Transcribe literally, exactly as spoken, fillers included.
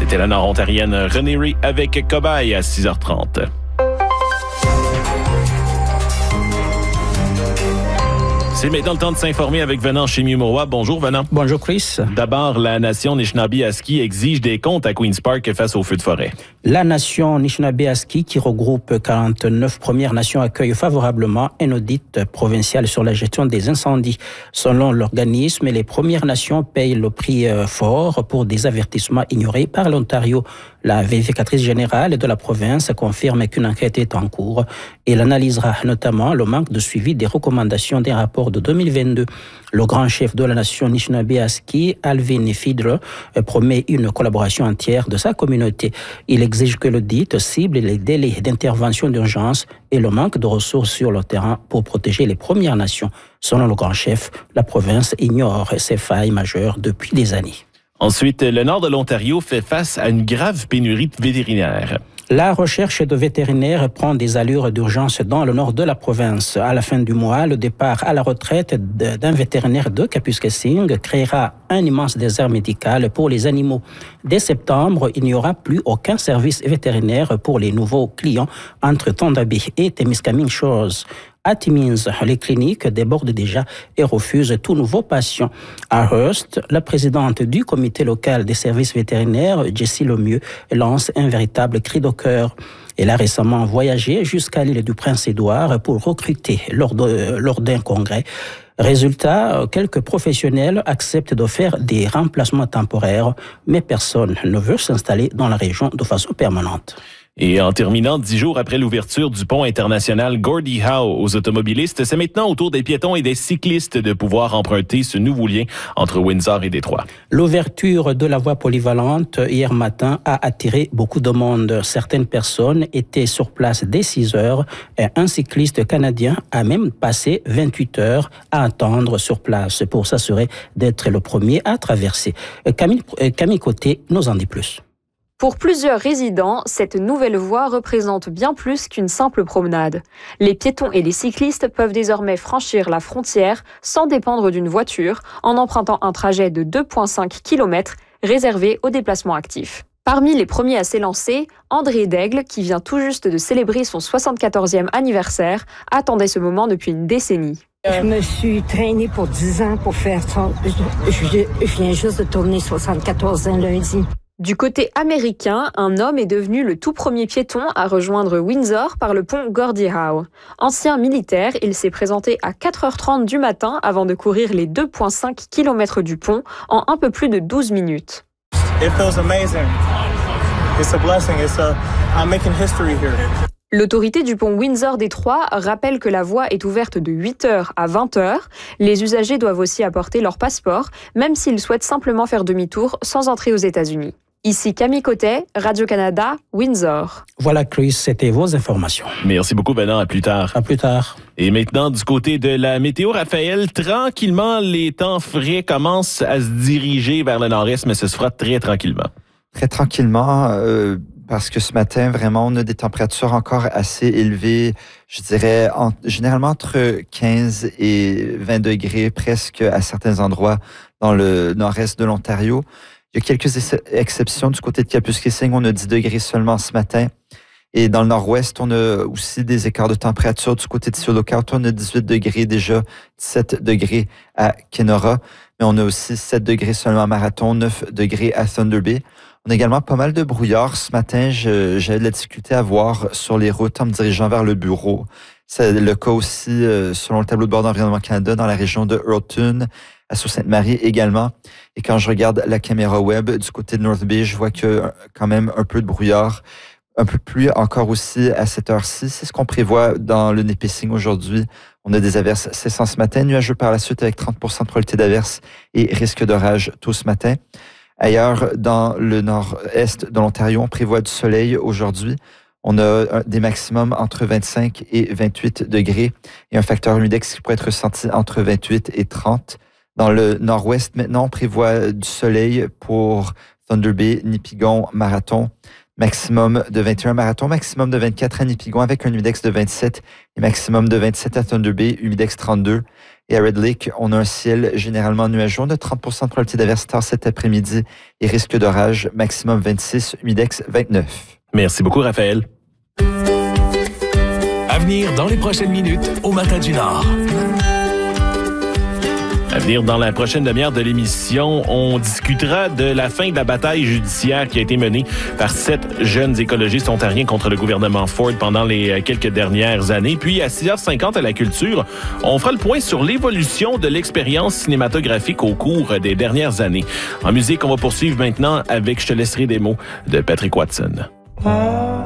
C'était la nord-ontarienne Renée Ray avec Cobaye à six heures trente. C'est maintenant le temps de s'informer avec Venant Chémieux-Mauroy. Bonjour, Venant. Bonjour, Chris. D'abord, la nation Anishinaabe-Aski exige des comptes à Queen's Park face aux feux de forêt. La nation Anishinaabe-Aski, qui regroupe quarante-neuf Premières Nations, accueille favorablement un audit provincial sur la gestion des incendies. Selon l'organisme, les Premières Nations payent le prix fort pour des avertissements ignorés par l'Ontario. La vérificatrice générale de la province confirme qu'une enquête est en cours. Elle analysera notamment le manque de suivi des recommandations des rapports de deux mille vingt-deux. Le grand chef de la nation Anishinaabe-Aski, Alvin Fidre, promet une collaboration entière de sa communauté. Il exige que l'audit cible les délais d'intervention d'urgence et le manque de ressources sur le terrain pour protéger les Premières Nations. Selon le grand chef, la province ignore ces failles majeures depuis des années. Ensuite, le nord de l'Ontario fait face à une grave pénurie vétérinaire. La recherche de vétérinaires prend des allures d'urgence dans le nord de la province. À la fin du mois, le départ à la retraite d'un vétérinaire de Kapuskasing créera un immense désert médical pour les animaux. Dès septembre, il n'y aura plus aucun service vétérinaire pour les nouveaux clients entre Tondabi et Témiscamingue Shores. À Timmins, les cliniques débordent déjà et refusent tout nouveau patient. À Hearst, la présidente du comité local des services vétérinaires, Jessie Lemieux, lance un véritable cri de cœur. Elle a récemment voyagé jusqu'à l'île du Prince-Édouard pour recruter lors, de, lors d'un congrès. Résultat, quelques professionnels acceptent de faire des remplacements temporaires, mais personne ne veut s'installer dans la région de façon permanente. Et en terminant, dix jours après l'ouverture du pont international Gordie Howe aux automobilistes, c'est maintenant au tour des piétons et des cyclistes de pouvoir emprunter ce nouveau lien entre Windsor et Détroit. L'ouverture de la voie polyvalente hier matin a attiré beaucoup de monde. Certaines personnes étaient sur place dès six heures et un cycliste canadien a même passé vingt-huit heures à attendre sur place pour s'assurer d'être le premier à traverser. Camille, Camille Côté nous en dit plus. Pour plusieurs résidents, cette nouvelle voie représente bien plus qu'une simple promenade. Les piétons et les cyclistes peuvent désormais franchir la frontière sans dépendre d'une voiture en empruntant un trajet de deux virgule cinq kilomètres réservé aux déplacements actifs. Parmi les premiers à s'élancer, André Daigle, qui vient tout juste de célébrer son soixante-quatorzième anniversaire, attendait ce moment depuis une décennie. Je me suis traînée pour dix ans pour faire ça. Je, je, je viens juste de tourner soixante-quatorze ans lundi. Du côté américain, un homme est devenu le tout premier piéton à rejoindre Windsor par le pont Gordie Howe. Ancien militaire, il s'est présenté à quatre heures trente du matin avant de courir les deux virgule cinq kilomètres du pont en un peu plus de douze minutes. It feels amazing. It's a blessing. It's a, I'm making history here. L'autorité du pont Windsor-Détroit rappelle que la voie est ouverte de huit heures à vingt heures. Les usagers doivent aussi apporter leur passeport, même s'ils souhaitent simplement faire demi-tour sans entrer aux États-Unis. Ici Camille Côté, Radio-Canada, Windsor. Voilà, Chris, c'était vos informations. Merci beaucoup, Venant. À plus tard. À plus tard. Et maintenant, du côté de la météo, Raphaël, tranquillement, les temps frais commencent à se diriger vers le nord-est, mais ce se fera très tranquillement. Très tranquillement, euh, parce que ce matin, vraiment, on a des températures encore assez élevées, je dirais en, généralement entre quinze et vingt degrés, presque à certains endroits dans le nord-est de l'Ontario. Il y a quelques ex- exceptions du côté de Kapuskasing, on a dix degrés seulement ce matin. Et dans le nord-ouest, on a aussi des écarts de température. Du côté de Sioloka, on a dix-huit degrés déjà, dix-sept degrés à Kenora. Mais on a aussi sept degrés seulement à Marathon, neuf degrés à Thunder Bay. On a également pas mal de brouillard. Ce matin, je, j'avais de la difficulté à voir sur les routes en me dirigeant vers le bureau. C'est le cas aussi, euh, selon le tableau de bord d'Environnement Canada, dans la région de Earlton, à Sault-Sainte-Marie également. Et quand je regarde la caméra web du côté de North Bay, je vois que quand même un peu de brouillard, un peu de pluie encore aussi à cette heure-ci. C'est ce qu'on prévoit dans le Nipissing aujourd'hui. On a des averses cessant ce matin, nuageux par la suite avec trente pour cent de probabilité d'averses et risque d'orage tôt ce matin. Ailleurs, dans le nord-est de l'Ontario, on prévoit du soleil aujourd'hui. On a des maximums entre vingt-cinq et vingt-huit degrés et un facteur humidex qui pourrait être ressenti entre vingt-huit et trente. Dans le nord-ouest, maintenant, on prévoit du soleil pour Thunder Bay, Nipigon, Marathon. maximum de vingt et un Marathon, maximum de vingt-quatre à Nipigon avec un humidex de vingt-sept et maximum de vingt-sept à Thunder Bay, humidex trente-deux. Et à Red Lake, on a un ciel généralement nuageux, on a trente pour cent de probabilité d'averse tard cet après-midi et risque d'orage, maximum vingt-six, humidex vingt-neuf. Merci beaucoup, Raphaël. À venir dans les prochaines minutes au Matin du Nord. À venir dans la prochaine demi-heure de l'émission, on discutera de la fin de la bataille judiciaire qui a été menée par sept jeunes écologistes ontariens contre le gouvernement Ford pendant les quelques dernières années. Puis à six heures cinquante à la culture, on fera le point sur l'évolution de l'expérience cinématographique au cours des dernières années. En musique, on va poursuivre maintenant avec « Je te laisserai des mots » de Patrick Watson.